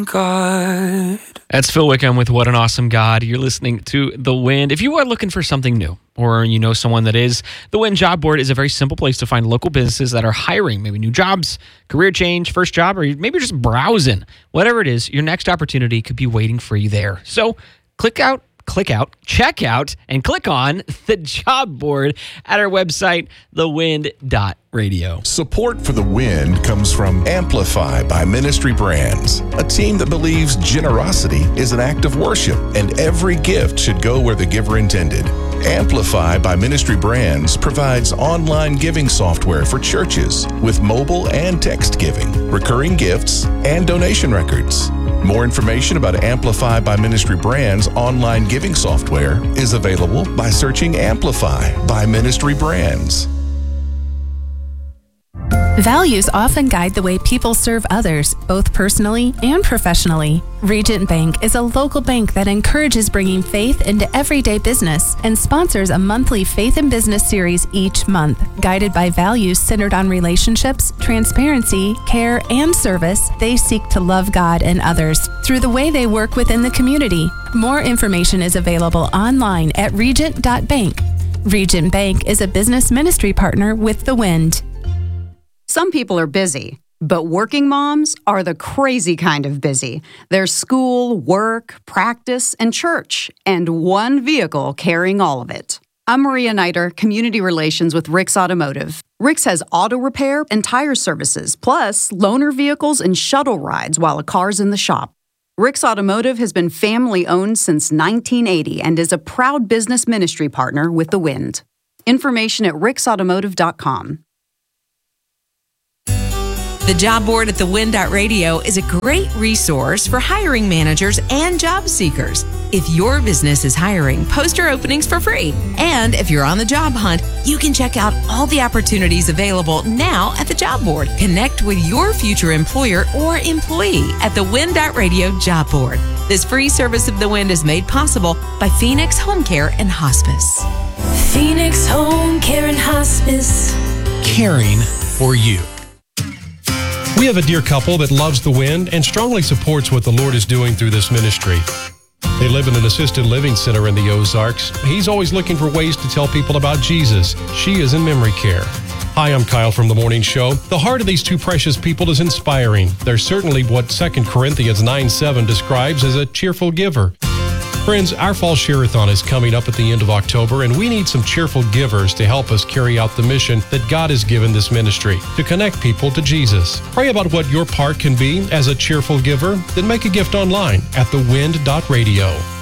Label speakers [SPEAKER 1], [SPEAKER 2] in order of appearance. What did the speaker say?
[SPEAKER 1] God.
[SPEAKER 2] That's Phil Wickham with What an Awesome God. You're listening to The Wind. If you are looking for something new, or you know someone that is, The Wind Job Board is a very simple place to find local businesses that are hiring, maybe new jobs, career change, first job, or maybe you're just browsing. Whatever it is, your next opportunity could be waiting for you there. So check out, and click on the job board at our website, thewind.radio.
[SPEAKER 3] Support for The Wind comes from Amplify by Ministry Brands, a team that believes generosity is an act of worship and every gift should go where the giver intended. Amplify by Ministry Brands provides online giving software for churches with mobile and text giving, recurring gifts, and donation records. More information about Amplify by Ministry Brands online giving software is available by searching Amplify by Ministry Brands.
[SPEAKER 4] Values often guide the way people serve others, both personally and professionally. Regent Bank is a local bank that encourages bringing faith into everyday business and sponsors a monthly Faith in Business series each month. Guided by values centered on relationships, transparency, care, and service, they seek to love God and others through the way they work within the community. More information is available online at regent.bank. Regent Bank is a business ministry partner with The Wind.
[SPEAKER 5] Some people are busy, but working moms are the crazy kind of busy. There's school, work, practice, and church, and one vehicle carrying all of it. I'm Maria Niter, Community Relations with Rick's Automotive. Rick's has auto repair and tire services, plus loaner vehicles and shuttle rides while a car's in the shop. Rick's Automotive has been family-owned since 1980 and is a proud business ministry partner with The Wind. Information at ricksautomotive.com.
[SPEAKER 6] The job board at thewind.radio is a great resource for hiring managers and job seekers. If your business is hiring, post your openings for free. And if you're on the job hunt, you can check out all the opportunities available now at the job board. Connect with your future employer or employee at thewind.radio job board. This free service of The Wind is made possible by Phoenix Home Care and Hospice.
[SPEAKER 7] Phoenix Home Care and Hospice.
[SPEAKER 8] Caring for you. We have a dear couple that loves The Wind and strongly supports what the Lord is doing through this ministry. They live in an assisted living center in the Ozarks. He's always looking for ways to tell people about Jesus. She is in memory care. Hi, I'm Kyle from The Morning Show. The heart of these two precious people is inspiring. They're certainly what 2 Corinthians 9:7 describes as a cheerful giver. Friends, our Fall Share-a-thon is coming up at the end of October, and we need some cheerful givers to help us carry out the mission that God has given this ministry, to connect people to Jesus. Pray about what your part can be as a cheerful giver, then make a gift online at thewind.radio.